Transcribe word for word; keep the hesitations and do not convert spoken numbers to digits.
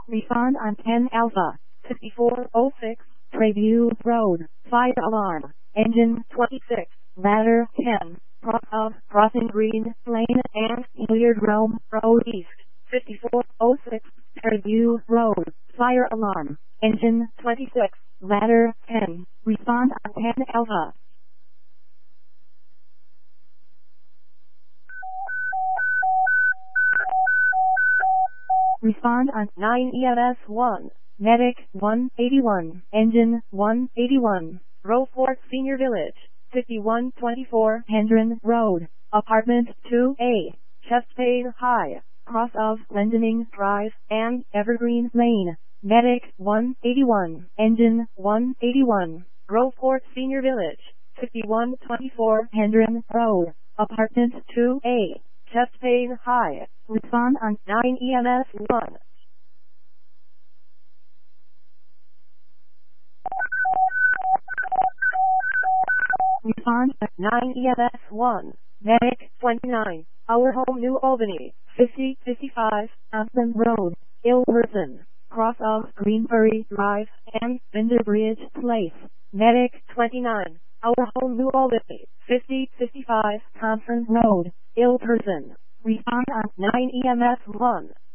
Respond on ten Alpha, fifty-four oh six, Treview Road, fire alarm, engine twenty-six, ladder ten, cross of crossing Green Lane and Hilliard Rome Road East, fifty-four oh six, Treview Road, fire alarm, engine twenty-six, ladder ten, respond on ten Alpha. Respond on nine E M S one, medic one eighty-one, engine one eighty-one, Groveport Senior Village, fifty-one twenty-four Hendron Road, apartment two A, Chesapeake High, cross of Glendenning Drive and Evergreen Lane, medic one eighty-one, engine one eighty-one, Groveport Senior Village, fifty-one twenty-four Hendron Road, apartment two A, Chesapeake High. Respond on nine E M S one. Respond at nine E M S one. Medic twenty-nine. Our Home New Albany. fifty fifty-five Hampton Road. Ill person. Cross of Greenbury Drive and Vinderbridge Place. Medic twenty-nine. Our Home New Albany. fifty fifty-five Thompson Road. Ill person. Respond on nine E M S one.